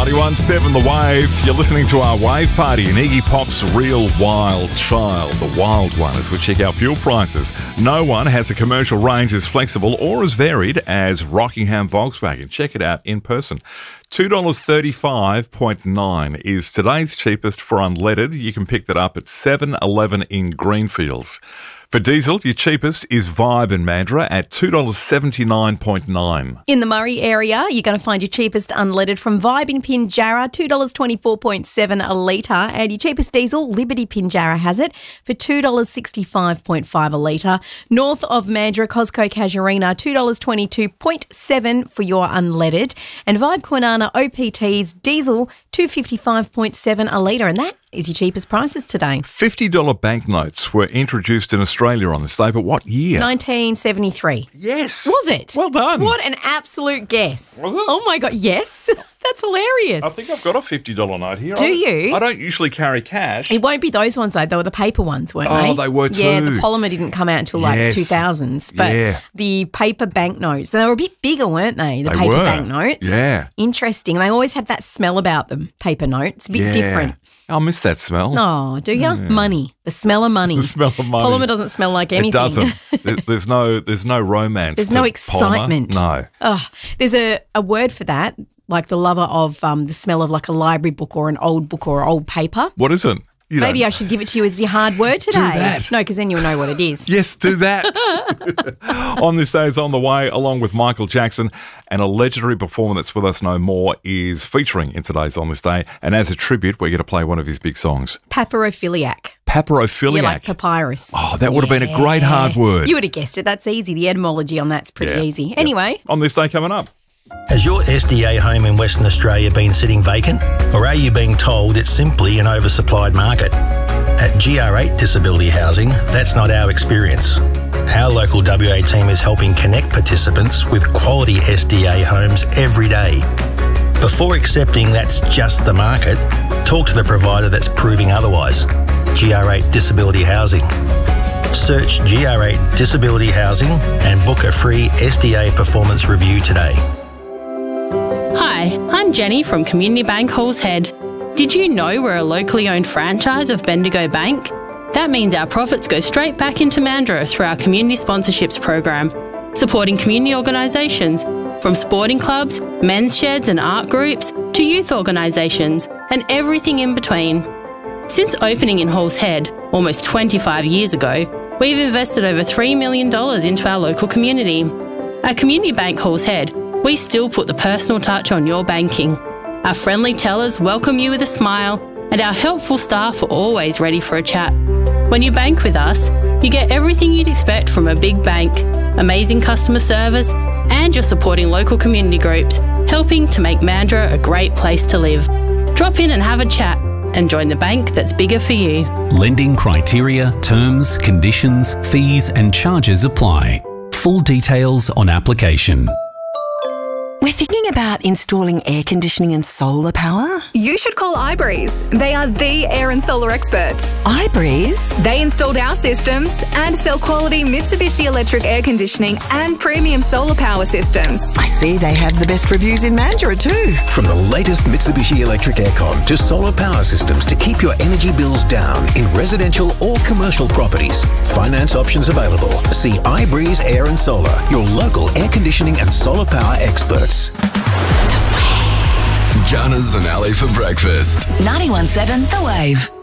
91.7 The Wave. You're listening to our Wave Party and Iggy Pop's Real Wild Child, the wild one, as we check our fuel prices. No one has a commercial range as flexible or as varied as Rockingham Volkswagen. Check it out in person. $2.35.9 is today's cheapest for unleaded. You can pick that up at 7-Eleven in Greenfields. For diesel, your cheapest is Vibe in Mandurah at $2.79.9. In the Murray area, you're going to find your cheapest unleaded from Vibe in Pinjarra, $2.24.7 a litre. And your cheapest diesel, Liberty Pinjarra has it for $2.65.5 a litre. North of Mandurah, Cosco Casuarina, $2.22.7 for your unleaded. And Vibe Kwinana OPT's diesel, $2.55.7 a litre. And that is your cheapest prices today. $50 banknotes were introduced in Australia on this day, but what year? 1973. Yes. Was it? Well done. What an absolute guess. Was it? Oh my God, yes. That's hilarious. I think I've got a $50 note here. Do you? I don't usually carry cash. It won't be those ones though. They were the paper ones, weren't they? Oh, they were too. Yeah, the polymer didn't come out until like Yes. 2000s. But the paper banknotes, they were a bit bigger, weren't they? The paper banknotes. Yeah. Interesting. They always had that smell about them, paper notes. A bit different. I miss that smell. Oh, do you? Money. The smell of money. The smell of money. Polymer doesn't smell like anything. It doesn't. There's no romance. There's no excitement. Polymer. No. Oh, there's a word for that, like the lover of the smell of like a library book or an old book or old paper. What is it? Maybe I should give it to you as your hard word today. Do that. No, because then you'll know what it is. Yes, do that. On This Day is on the way, along with Michael Jackson, and a legendary performer that's with us no more is featuring in today's On This Day. And as a tribute, we're going to play one of his big songs. Papirophiliac. Papirophiliac. Yeah, like papyrus. Oh, that would have been a great hard word. You would have guessed it. That's easy. The etymology on that's pretty easy. Anyway. On This Day coming up. Has your SDA home in Western Australia been sitting vacant? Or are you being told it's simply an oversupplied market? At GR8 Disability Housing, that's not our experience. Our local WA team is helping connect participants with quality SDA homes every day. Before accepting that's just the market, talk to the provider that's proving otherwise. GR8 Disability Housing. Search GR8 Disability Housing and book a free SDA performance review today. Hi, I'm Jenny from Community Bank Halls Head. Did you know we're a locally owned franchise of Bendigo Bank? That means our profits go straight back into Mandurah through our community sponsorships program, supporting community organisations from sporting clubs, men's sheds and art groups to youth organisations and everything in between. Since opening in Halls Head almost 25 years ago, we've invested over $3 million into our local community. At Community Bank Halls Head, we still put the personal touch on your banking. Our friendly tellers welcome you with a smile, and our helpful staff are always ready for a chat. When you bank with us, you get everything you'd expect from a big bank, amazing customer service, and you're supporting local community groups, helping to make Mandurah a great place to live. Drop in and have a chat and join the bank that's bigger for you. Lending criteria, terms, conditions, fees and charges apply. Full details on application. We're thinking about installing air conditioning and solar power. You should call iBreeze. They are the air and solar experts. iBreeze? They installed our systems and sell quality Mitsubishi electric air conditioning and premium solar power systems. I see they have the best reviews in Mandurah too. From the latest Mitsubishi electric aircon to solar power systems to keep your energy bills down in residential or commercial properties. Finance options available. See iBreeze Air and Solar, your local air conditioning and solar power experts. Gunners and Ali for breakfast. 91.7 The Wave.